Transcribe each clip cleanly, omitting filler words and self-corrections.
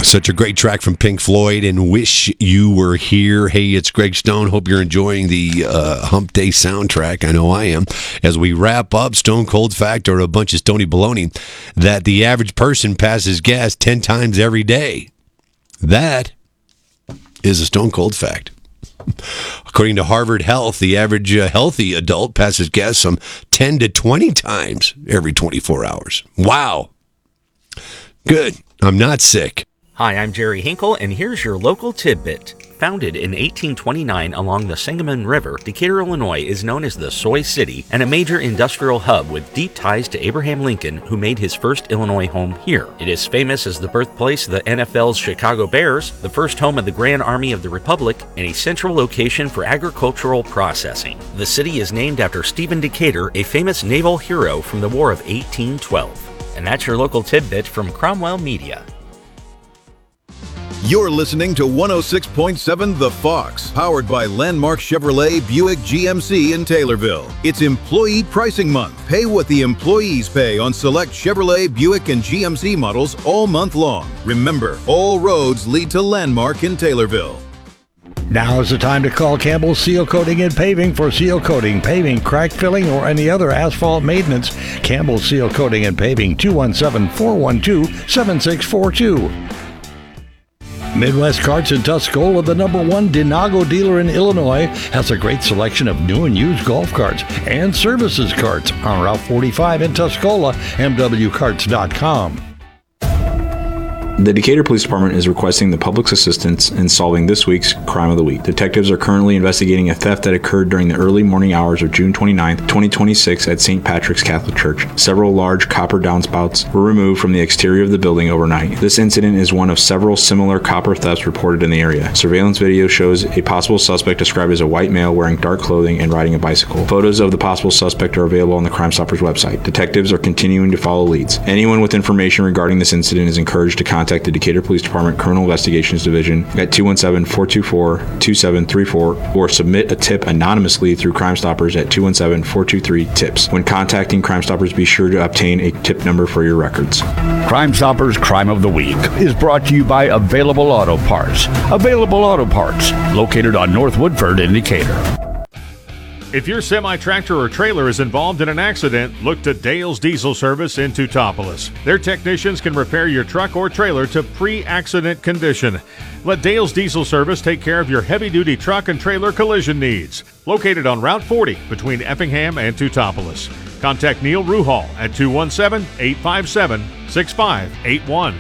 Such a great track from Pink Floyd and Wish You Were Here. Hey, it's Greg Stone. Hope you're enjoying the Hump Day soundtrack. I know I am. As we wrap up, Stone Cold Fact, or a bunch of stony baloney, that the average person passes gas 10 times every day. That is a Stone Cold Fact. According to Harvard Health, the average healthy adult passes gas some 10 to 20 times every 24 hours. Wow. Good. I'm not sick. Hi, I'm Jerry Hinkle, and here's your local tidbit. Founded in 1829 along the Sangamon River, Decatur, Illinois is known as the Soy City and a major industrial hub with deep ties to Abraham Lincoln, who made his first Illinois home here. It is famous as the birthplace of the NFL's Chicago Bears, the first home of the Grand Army of the Republic, and a central location for agricultural processing. The city is named after Stephen Decatur, a famous naval hero from the War of 1812. And that's your local tidbit from Cromwell Media. You're listening to 106.7 The Fox, powered by Landmark Chevrolet Buick GMC in Taylorville. It's Employee Pricing Month. Pay what the employees pay on select Chevrolet, Buick, and GMC models all month long. Remember, all roads lead to Landmark in Taylorville. Now is the time to call Campbell Seal Coating and Paving for seal coating, paving, crack filling, or any other asphalt maintenance. Campbell Seal Coating and Paving, 217-412-7642. Midwest Carts in Tuscola, the #1 Dinago dealer in Illinois, has a great selection of new and used golf carts and services carts on Route 45 in Tuscola, mwcarts.com. The Decatur Police Department is requesting the public's assistance in solving this week's Crime of the Week. Detectives are currently investigating a theft that occurred during the early morning hours of June 29, 2026 at St. Patrick's Catholic Church. Several large copper downspouts were removed from the exterior of the building overnight. This incident is one of several similar copper thefts reported in the area. Surveillance video shows a possible suspect described as a white male wearing dark clothing and riding a bicycle. Photos of the possible suspect are available on the Crime Stoppers website. Detectives are continuing to follow leads. Anyone with information regarding this incident is encouraged to contact the Decatur Police Department Criminal Investigations Division at 217-424-2734 or submit a tip anonymously through Crime Stoppers at 217-423-TIPS. When contacting Crime Stoppers, be sure to obtain a tip number for your records. Crime Stoppers Crime of the Week is brought to you by Available Auto Parts. Available Auto Parts, located on North Woodford in Decatur. If your semi-tractor or trailer is involved in an accident, look to Dale's Diesel Service in Teutopolis. Their technicians can repair your truck or trailer to pre-accident condition. Let Dale's Diesel Service take care of your heavy-duty truck and trailer collision needs. Located on Route 40 between Effingham and Teutopolis. Contact Neil Ruhal at 217-857-6581.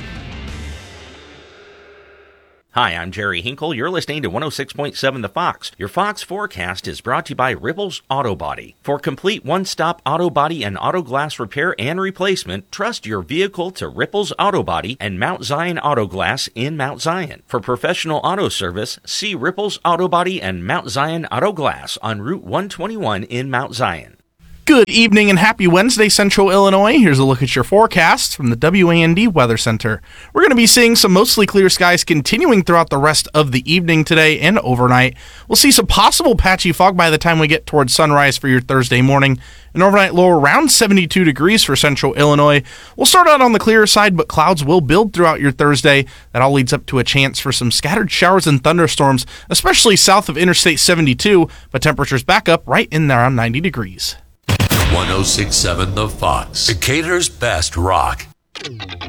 Hi, I'm Jerry Hinkle. You're listening to 106.7 The Fox. Your Fox forecast is brought to you by Ripples Auto Body. For complete one-stop auto body and auto glass repair and replacement, trust your vehicle to Ripples Auto Body and Mount Zion Auto Glass in Mount Zion. For professional auto service, see Ripples Auto Body and Mount Zion Auto Glass on Route 121 in Mount Zion. Good evening and happy Wednesday, Central Illinois. Here's a look at your forecast from the WAND Weather Center. We're going to be seeing some mostly clear skies continuing throughout the rest of the evening today and overnight. We'll see some possible patchy fog by the time we get towards sunrise for your Thursday morning. An overnight low around 72 degrees for Central Illinois. We'll start out on the clearer side, but clouds will build throughout your Thursday. That all leads up to a chance for some scattered showers and thunderstorms, especially south of Interstate 72, but temperatures back up right in there around 90 degrees. 106.7 The Fox, Decatur's best rock.